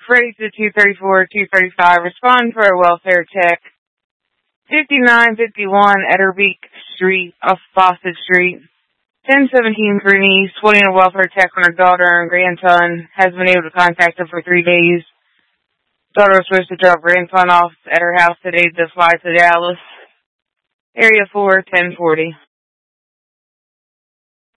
Freddy to 234-235. Respond for a welfare check. 5951 Etterbeek Street off Fawcett Street. 1017 Bernice, wanting a welfare check on her daughter and grandson. Has been able to contact her for 3 days. Daughter was supposed to drop grandson off at her house today to fly to Dallas. Area 4, 1040.